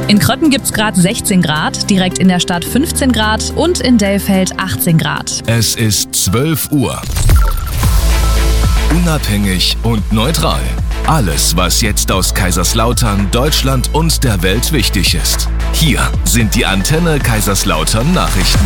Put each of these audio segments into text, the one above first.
In Krötten gibt's gerade 16 Grad, direkt in der Stadt 15 Grad und in Dellfeld 18 Grad. Es ist 12 Uhr. Unabhängig und neutral. Alles, was jetzt aus Kaiserslautern, Deutschland und der Welt wichtig ist. Hier sind die Antenne Kaiserslautern Nachrichten.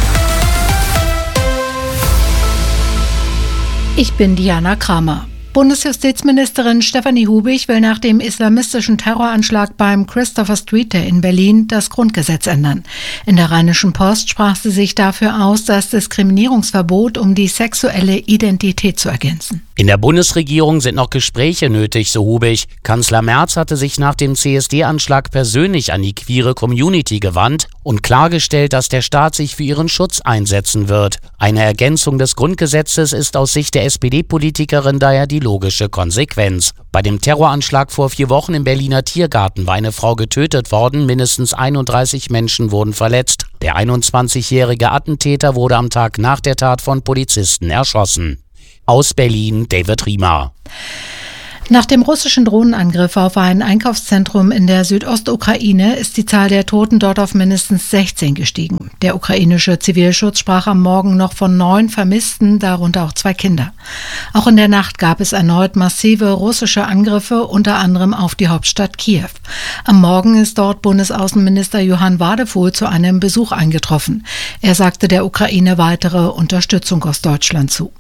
Ich bin Diana Kramer. Bundesjustizministerin Stefanie Hubig will nach dem islamistischen Terroranschlag beim Christopher Street Day in Berlin das Grundgesetz ändern. In der Rheinischen Post sprach sie sich dafür aus, das Diskriminierungsverbot um die sexuelle Identität zu ergänzen. In der Bundesregierung sind noch Gespräche nötig, so Hubig. Kanzler Merz hatte sich nach dem CSD-Anschlag persönlich an die queere Community gewandt und klargestellt, dass der Staat sich für ihren Schutz einsetzen wird. Eine Ergänzung des Grundgesetzes ist aus Sicht der SPD-Politikerin daher die logische Konsequenz. Bei dem Terroranschlag vor 4 Wochen im Berliner Tiergarten war eine Frau getötet worden, mindestens 31 Menschen wurden verletzt. Der 21-jährige Attentäter wurde am Tag nach der Tat von Polizisten erschossen. Aus Berlin, David Riemer. Nach dem russischen Drohnenangriff auf ein Einkaufszentrum in der Südostukraine ist die Zahl der Toten dort auf mindestens 16 gestiegen. Der ukrainische Zivilschutz sprach am Morgen noch von 9 Vermissten, darunter auch 2 Kinder. Auch in der Nacht gab es erneut massive russische Angriffe, unter anderem auf die Hauptstadt Kiew. Am Morgen ist dort Bundesaußenminister Johann Wadefuhl zu einem Besuch eingetroffen. Er sagte der Ukraine weitere Unterstützung aus Deutschland zu.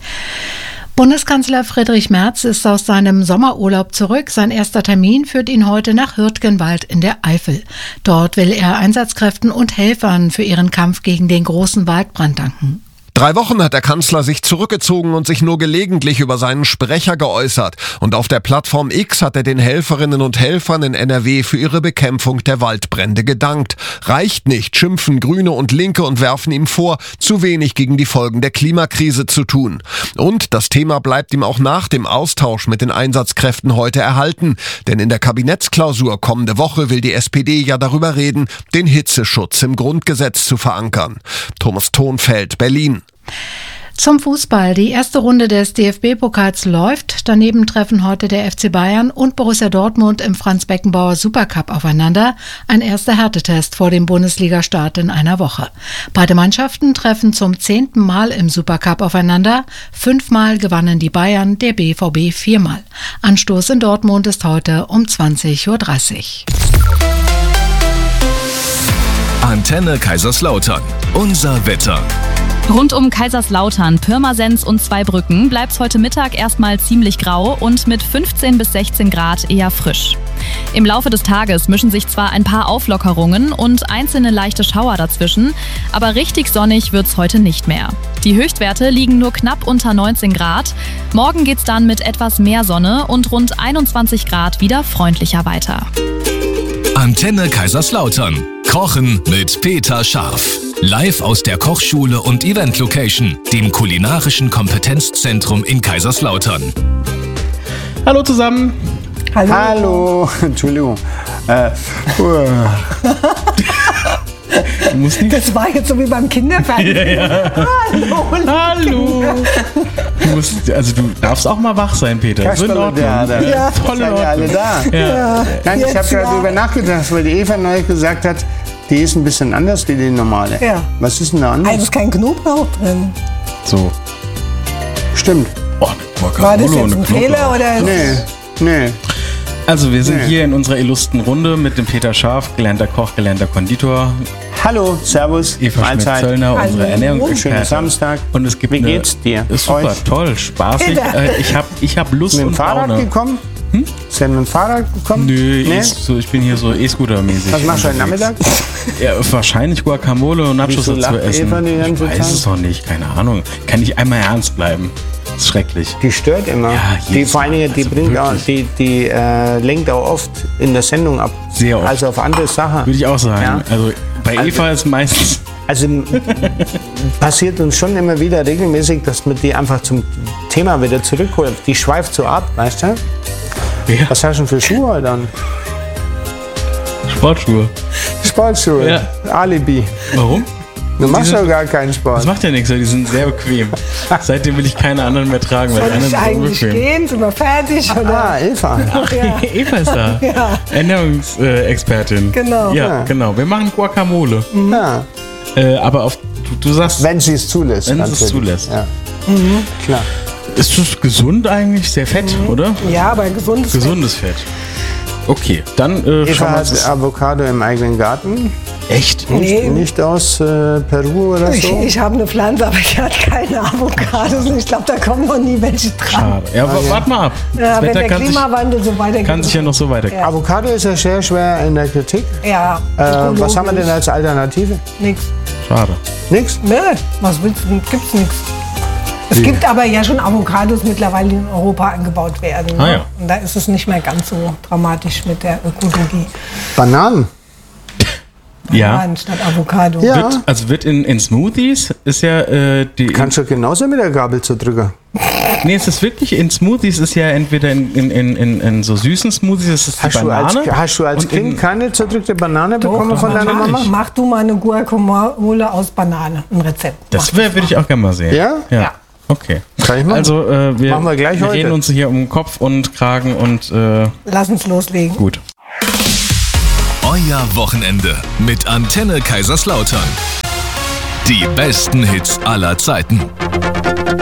Bundeskanzler Friedrich Merz ist aus seinem Sommerurlaub zurück. Sein erster Termin führt ihn heute nach Hürtgenwald in der Eifel. Dort will er Einsatzkräften und Helfern für ihren Kampf gegen den großen Waldbrand danken. 3 Wochen hat der Kanzler sich zurückgezogen und sich nur gelegentlich über seinen Sprecher geäußert. Und auf der Plattform X hat er den Helferinnen und Helfern in NRW für ihre Bekämpfung der Waldbrände gedankt. Reicht nicht, schimpfen Grüne und Linke und werfen ihm vor, zu wenig gegen die Folgen der Klimakrise zu tun. Und das Thema bleibt ihm auch nach dem Austausch mit den Einsatzkräften heute erhalten. Denn in der Kabinettsklausur kommende Woche will die SPD ja darüber reden, den Hitzeschutz im Grundgesetz zu verankern. Thomas Thonfeld, Berlin. Zum Fußball. Die erste Runde des DFB-Pokals läuft. Daneben treffen heute der FC Bayern und Borussia Dortmund im Franz-Beckenbauer Supercup aufeinander. Ein erster Härtetest vor dem Bundesliga-Start in einer Woche. Beide Mannschaften treffen zum 10. Mal im Supercup aufeinander. 5-mal gewannen die Bayern, der BVB 4-mal. Anstoß in Dortmund ist heute um 20:30 Uhr. Antenne Kaiserslautern. Unser Wetter. Rund um Kaiserslautern, Pirmasens und Zweibrücken bleibt's heute Mittag erstmal ziemlich grau und mit 15 bis 16 Grad eher frisch. Im Laufe des Tages mischen sich zwar ein paar Auflockerungen und einzelne leichte Schauer dazwischen, aber richtig sonnig wird's heute nicht mehr. Die Höchstwerte liegen nur knapp unter 19 Grad. Morgen geht's dann mit etwas mehr Sonne und rund 21 Grad wieder freundlicher weiter. Antenne Kaiserslautern. Kochen mit Peter Scharf. Live aus der Kochschule und Event Location, dem kulinarischen Kompetenzzentrum in Kaiserslautern. Hallo zusammen. Hallo. Entschuldigung. Das war jetzt so wie beim Kinderfernsehen. Ja. Hallo. Du darfst auch mal wach sein, Peter. Ja, voll alle da. Ja. Nein, ich habe gerade darüber nachgedacht, weil die Eva neulich gesagt hat, die ist ein bisschen anders wie die normale. Ja. Was ist denn da anders? Also ist kein Knoblauch drin. So. Stimmt. War das jetzt ein Fehler oder? Nee. Also wir sind hier in unserer illustren Runde mit dem Peter Scharf, gelernter Koch, gelernter Konditor. Hallo, servus. Eva Schmidt-Zöllner, unsere Ernährungsexpertin. Schönen Samstag. Und es gibt Wie geht's dir? Ist super, Euch? toll, spaßig. Ich hab Lust Mit dem und Fahrrad Laune. gekommen? Ist er mit dem Fahrrad gekommen? Nö, Nee? ich bin hier so E-Scooter-mäßig. Was machst du heute Nachmittag? Ja, wahrscheinlich Guacamole und Nachos Wieso dazu lacht essen. Eva die ganze Ich weiß Zeit? es noch nicht, keine Ahnung. Kann ich einmal ernst bleiben? Das ist schrecklich. Die stört immer. Ja, die jedes vor allen Dingen, die Mal, bringt auch, wirklich. die lenkt auch oft in der Sendung ab. Sehr oft. Also auf andere Sachen. Würde ich auch sagen. Ja. Also bei Eva ist meistens... Also passiert uns schon immer wieder regelmäßig, dass man die einfach zum Thema wieder zurückholt. Die schweift so ab, weißt du? Ja. Was hast du denn für Schuhe dann? Sportschuhe. Sportschuhe. Ja. Alibi. Warum? Du machst doch gar keinen Sport. Das macht ja nichts, weil die sind sehr bequem. Seitdem will ich keine anderen mehr tragen, weil Soll einer ich ist so eigentlich unbequem. gehen? Sind wir fertig? Oder? Eva. Ja. Eva ist da. Ja. Ernährungsexpertin. Genau. Ja, genau. Wir machen Guacamole. Ja. Aber du sagst, Wenn sie es zulässt. wenn sie es natürlich. zulässt. Ja. Klar. Ist das gesund eigentlich? Sehr fett, oder? Ja, aber gesundes Gesundes Fett. Okay, dann Eva schauen wir uns hat das. Avocado im eigenen Garten. Echt? Nee, Nicht aus Peru oder so. ich habe eine Pflanze, aber ich hatte keine Avocados. Ich glaube, da kommen noch nie welche dran. Schade. Ja, aber warte mal ab. Ja, Das wenn Wetter der Klimawandel so weitergeht. kann sich ja noch so weitergehen. Ja. Avocado ist ja sehr schwer in der Kritik. Ja, Was haben wir denn als Alternative? Nix. Schade. Nix? Nö, was willst du? Gibt's nichts. Es gibt aber ja schon Avocados mittlerweile, die in Europa angebaut werden. Ne? Ah, ja. Und da ist es nicht mehr ganz so dramatisch mit der Ökologie. Bananen. Ja. Bananen statt Avocado. Ja. Wird in Smoothies ist ja die. Kannst du genauso mit der Gabel zu drücken. Nee, es ist wirklich in Smoothies ist ja entweder in so süßen Smoothies ist es die Banane. Hast du als und Kind keine zerdrückte Banane bekommen von deiner Mama? Mach du mal eine Guacamole aus Banane, ein Rezept. Das würde ich auch gerne mal sehen. Ja? Ja. Okay. Kann ich machen? Also wir Machen wir gleich heute. reden uns hier um Kopf und Kragen und Lass uns loslegen. gut. Euer Wochenende mit Antenne Kaiserslautern. Die besten Hits aller Zeiten.